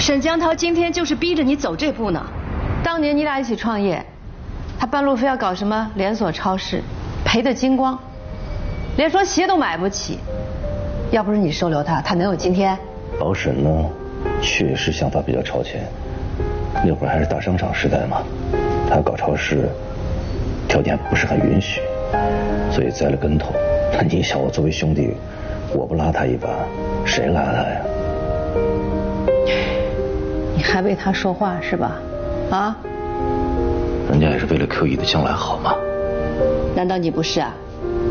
沈江涛今天就是逼着你走这步呢。 当年你俩一起创业，他半路非要搞什么连锁超市，赔得精光，连双鞋都买不起。要不是你收留他，他能有今天？ 老沈呢，确实想法比较超前。那会儿还是大商场时代嘛，他搞超市，条件不是很允许，所以栽了跟头。那你想，我作为兄弟，我不拉他一把，谁拉他呀？ 你还为他说话是吧？啊？ 人家也是为了 QE 的将来好嘛。 难道你不是啊？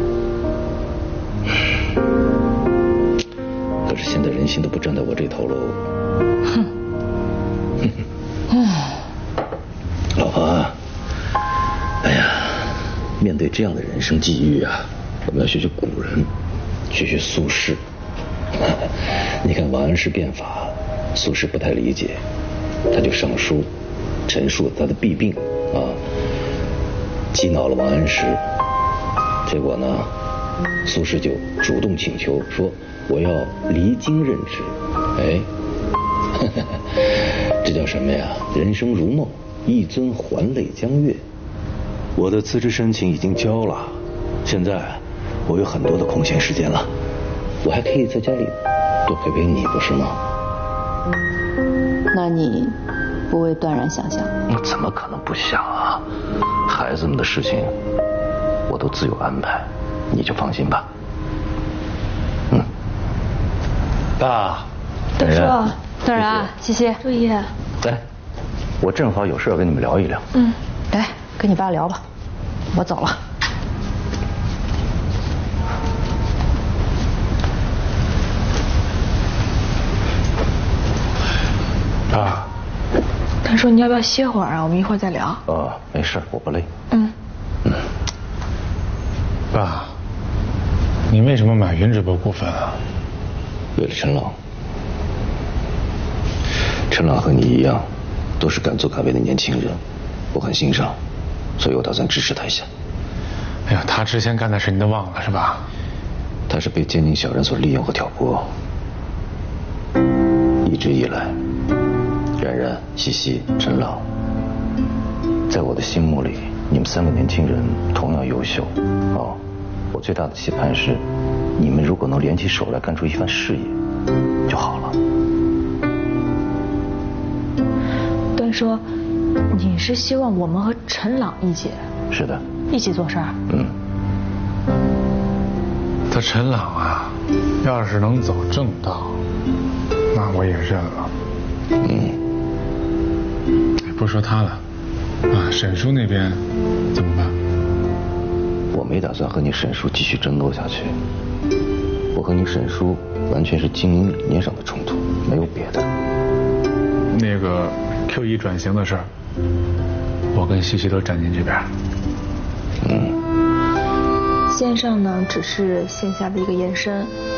可是现在人心都不站在我这头喽。 哼。 老婆，哎呀，面对这样的人生际遇啊，我们要学学古人，学学苏轼。你看王安石变法，苏轼不太理解，他就上书陈述他的弊病啊，激恼了王安石。结果呢，苏轼就主动请求说我要离京任职。哎，这叫什么呀？人生如梦，一尊还酹江月。我的辞职申请已经交了，现在我有很多的空闲时间了，我还可以在家里多陪陪你，不是吗？ 那你不为断然想想？ 我怎么可能不想啊？孩子们的事情我都自有安排，你就放心吧。爸， 大叔，当然啊，谢谢，注意。 来，我正好有事要跟你们聊一聊。 来跟你爸聊吧，我走了。 爸， 他说你要不要歇会儿啊？我们一会儿再聊。 没事，我不累。 爸，你为什么买云直播股份啊？ 为了陈朗。陈朗和你一样，都是敢作敢为的年轻人，我很欣赏，所以我打算支持他一下。 哎呀，他之前干的事你都忘了是吧？ 他是被奸佞小人所利用和挑拨，一直以来，冉冉、西西、陈朗，在我的心目里，你们三个年轻人同样优秀。我最大的期盼是，你们如果能联起手来干出一番事业就好了。 段叔，你是希望我们和陈朗一起？ 是的。 一起做事儿？ 他陈朗啊，要是能走正道，那我也认了。不说他了，沈叔那边怎么办？ 我没打算和你沈叔继续争斗下去。我和你沈叔完全是经营理念上的冲突，没有别的。 那个 QE 转型的事儿，我跟西西都站您这边。 线上呢只是线下的一个延伸，